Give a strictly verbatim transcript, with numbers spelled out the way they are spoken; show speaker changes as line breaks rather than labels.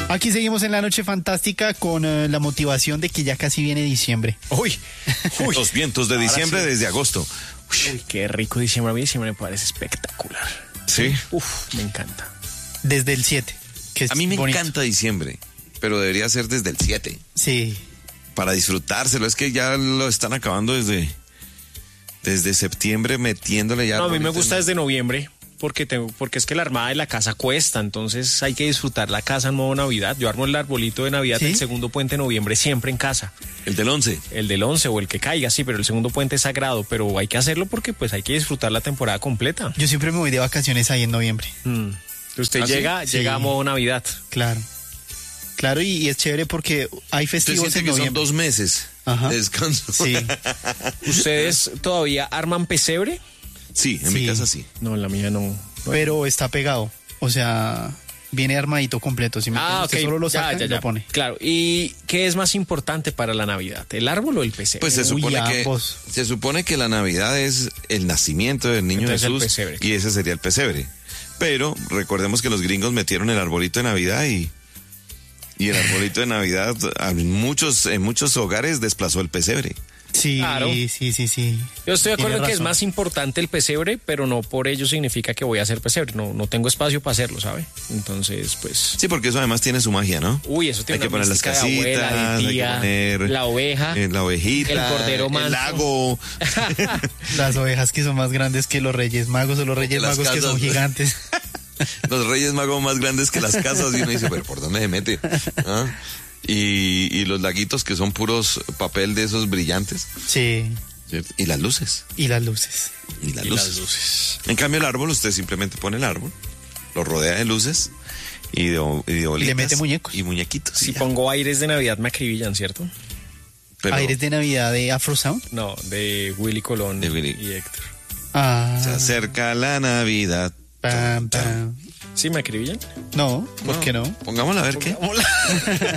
Aquí seguimos en la noche fantástica con uh, la motivación de que ya casi viene diciembre.
Uy, uy.
Los vientos de diciembre sí. Desde agosto.
Uy. Uy, qué rico diciembre. A mí diciembre me parece espectacular.
Sí.
Uf, me encanta.
Desde el siete. Que es
a mí me
bonito.
encanta diciembre, pero debería ser desde el siete.
Sí.
Para disfrutárselo. Es que ya lo están acabando desde, desde septiembre metiéndole ya.
No, a mí me gusta desde noviembre. Porque tengo, porque es que la armada de la casa cuesta, entonces hay que disfrutar la casa en modo Navidad. Yo armo el arbolito de Navidad, ¿sí? El segundo puente de noviembre siempre en casa.
¿El del once?
El del once o el que caiga, sí, pero el segundo puente es sagrado, pero hay que hacerlo porque pues hay que disfrutar la temporada completa.
Yo siempre me voy de vacaciones ahí en noviembre.
Mm. Usted
¿Ah,
llega,
sí?
llega
Sí.
a modo Navidad.
Claro. Claro, y, y es chévere porque hay festivos en
que
noviembre.
son dos meses
Ajá.
de descanso.
Sí.
¿Ustedes todavía arman pesebre?
Sí, en
Sí.
mi casa sí.
No, en la mía no. no
Pero está pegado. O sea, viene armadito completo. Si me
Ah,
entiendes,
ok.
usted solo lo
Ya,
saca
ya,
y
ya.
lo pone.
Claro. ¿Y qué es más importante para la Navidad? ¿El árbol o el pesebre?
Pues se
Uy,
supone que
ambos.
se supone que la Navidad es el nacimiento del niño
Entonces, el
Jesús
pesebre.
y ese sería el pesebre. Pero recordemos que los gringos metieron el arbolito de Navidad y y el arbolito de Navidad en muchos en muchos hogares desplazó el pesebre.
Sí,
Claro.
sí, sí, sí.
Yo estoy de acuerdo en
Tiene
que es
razón.
más importante el pesebre, pero no por ello significa que voy a hacer pesebre. No, no tengo espacio para hacerlo, ¿sabe? Entonces, pues...
Sí, porque eso además tiene su magia, ¿no?
Uy, eso tiene
Hay que
una
poner las
mística de
casitas,
abuela, de
hay que
tía,
poner
la oveja,
eh, la ovejita,
el cordero manso.
el lago.
Las ovejas que son más grandes que los Reyes Magos o los Reyes
Las
Magos que son
casas.
gigantes.
Los Reyes Magos más grandes que las casas y uno dice, pero ¿por dónde se mete? ¿Ah? Y, y los laguitos que son puros papel de esos brillantes.
Sí.
¿Cierto? Y las luces.
Y las luces.
Y las
Y
luces.
las luces.
En cambio el árbol, usted simplemente pone el árbol, lo rodea de luces y de, y de bolitas.
mete muñecos.
Y muñequitos.
Si
y ya.
pongo aires de Navidad me acribillan, ¿cierto?
Pero
Aires de Navidad de Afro Sound.
No, de Willy Colón
De Willy.
y Héctor.
Ah.
se acerca la Navidad.
Pam, pam.
¿Sí me acribillan?
No, ¿por qué no?
Pongámosla a ver qué.
Pongámosla.